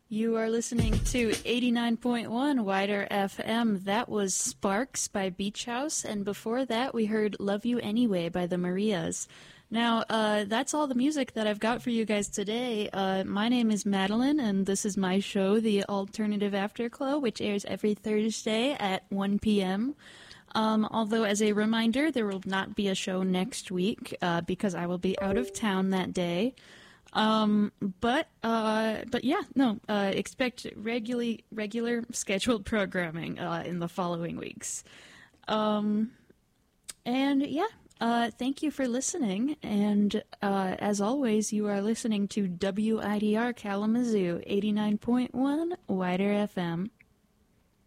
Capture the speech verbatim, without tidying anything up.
You are listening to eighty-nine point one Wider F M. That was Sparks by Beach House, and before that we heard Love You Anyway by the Marias. Now, uh, that's all the music that I've got for you guys today. Uh, my name is Madeline, and this is my show, The Alternative Afterglow, which airs every Thursday at one p.m., Um, although, as a reminder, there will not be a show next week uh, because I will be out of town that day. Um, but, uh, but yeah, no, uh, expect regularly, regular scheduled programming, uh, in the following weeks. Um, and yeah, uh, thank you for listening. And, uh, as always, you are listening to W I D R Kalamazoo, eighty-nine point one Wider F M.